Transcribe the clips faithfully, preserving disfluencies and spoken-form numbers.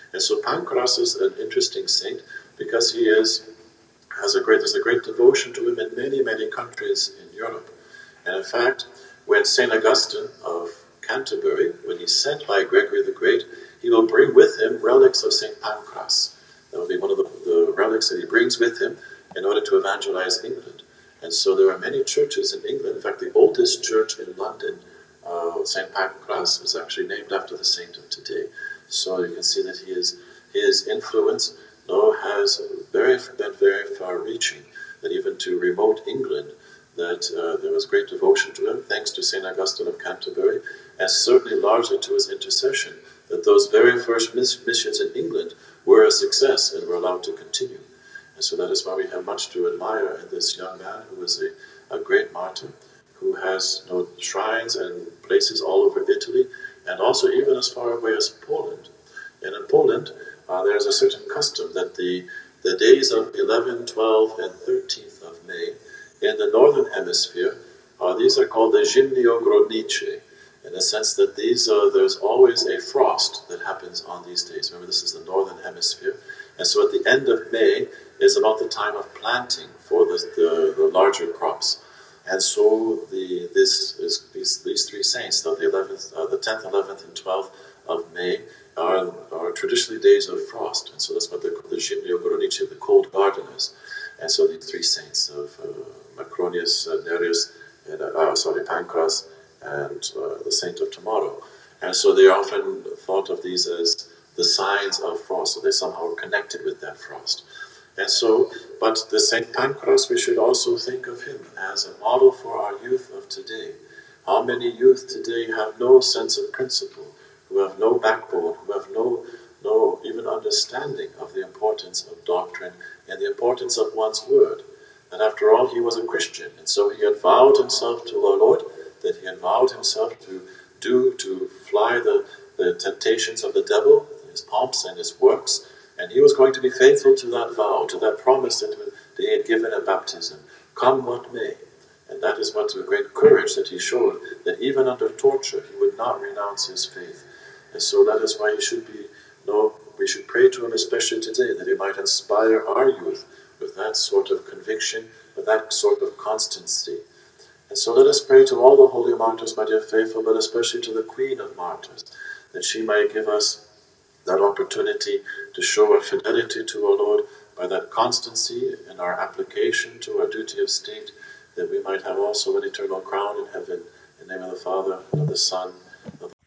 And so Pancras is an interesting saint because he is has a great there's a great devotion to him in many, many countries in Europe. And in fact, when Saint Augustine of Canterbury, when he's sent by Gregory the Great, he will bring with him relics of Saint Pancras. That will be one of the, the relics that he brings with him in order to evangelize England. And so there are many churches in England. In fact, the oldest church in London, uh, Saint Pancras, is actually named after the saint of today. So you can see that he is, his influence no, has very been very far-reaching, that even to remote England, that uh, there was great devotion to him, thanks to Saint Augustine of Canterbury, and certainly largely to his intercession, that those very first miss- missions in England were a success and were allowed to continue. And so that is why we have much to admire in this young man who is a, a great martyr, who has you know, shrines and places all over Italy, and also even as far away as Poland. And in Poland, uh, there's a certain custom that the, the days of eleventh, twelfth, and thirteenth of May in the northern hemisphere, uh, these are called the Zimnie Ogrodnicze, in the sense that these uh, there's always a frost that happens on these days. Remember, this is the northern hemisphere. And so at the end of May is about the time of planting for the, the, the larger crops. And so the this is these these three saints, though the eleventh, uh, the tenth, eleventh, and twelfth of May are are traditionally days of frost, and so that's what they call the Zimnie Ogrodnicze, the cold gardeners. And so these three saints of uh, Macronius, uh, Nereus, and uh, sorry, Pancras, and uh, the Saint of Tomorrow. And so they often thought of these as the signs of frost, so they somehow are connected with that frost. And so, but the Saint Pancras, we should also think of him as a model for our youth of today. How many youth today have no sense of principle, who have no backbone, who have no, no even understanding of the importance of doctrine and the importance of one's word. And after all, he was a Christian, and so he had vowed himself to our Lord, that he had vowed himself to do, to fly the, the temptations of the devil, his pomps and his works, and he was going to be faithful to that vow, to that promise that he had given at baptism, come what may. And that is what the great courage that he showed, that even under torture he would not renounce his faith. And so that is why he should be, no, we should pray to him especially today, that he might inspire our youth with that sort of conviction, with that sort of constancy. And so let us pray to all the holy martyrs, my dear faithful, but especially to the Queen of Martyrs, that she might give us that opportunity to show our fidelity to our Lord by that constancy in our application to our duty of state, that we might have also an eternal crown in heaven. In the name of the Father, and of the Son, and of the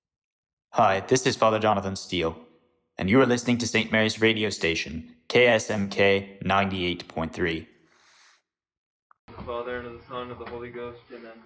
Hi, this is Father Jonathan Steele, and you are listening to Saint Mary's radio station, K S M K ninety-eight point three. Of the Father, and of the Son, and of the Holy Ghost. Amen.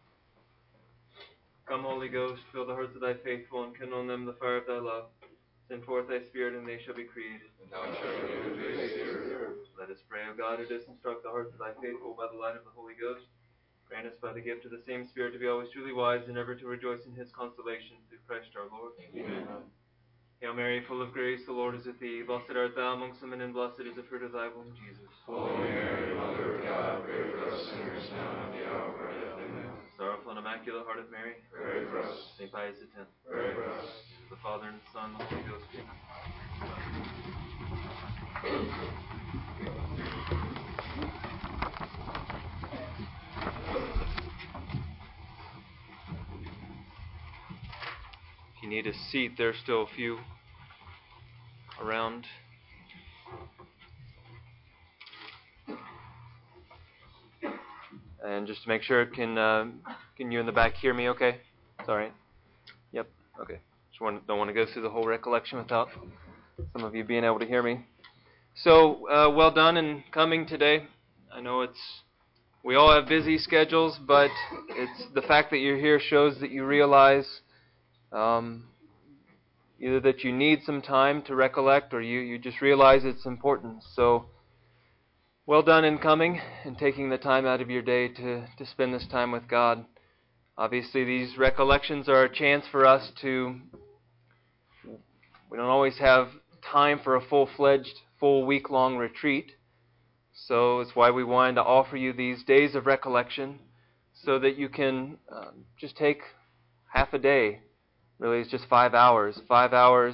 Come, Holy Ghost, fill the hearts of thy faithful, and kindle in them the fire of thy love. Send forth thy Spirit, and they shall be created. And thou shalt renew the face of the earth. Let us pray, O God, who dost instruct the hearts of thy faithful by the light of the Holy Ghost. Grant us by the gift of the same Spirit to be always truly wise, and ever to rejoice in his consolation, through Christ our Lord. Amen. Hail Mary, full of grace, the Lord is with thee. Blessed art thou amongst women, and blessed is the fruit of thy womb, Jesus. Holy Mary, Mother of God, pray for us sinners now and at the hour of our death. Amen. Sorrowful and immaculate heart of Mary, Pray for us. Saint Pius X, Pray for us. the Father and the Son, and the Holy Ghost. Amen. If you need a seat, there's still a few around. And just to make sure, can uh, can you in the back hear me okay? It's all right? Yep, okay. Just want, don't want to go through the whole recollection without some of you being able to hear me. So, uh, well done in coming today. I know it's, we all have busy schedules, but it's the fact that you're here shows that you realize um, either that you need some time to recollect, or you, you just realize it's important. So, well done in coming and taking the time out of your day to, to spend this time with God. Obviously, these recollections are a chance for us to, we don't always have time for a full-fledged, full week-long retreat. So it's why we wanted to offer you these days of recollection so that you can uh, just take half a day. Really, it's just five hours. Five hours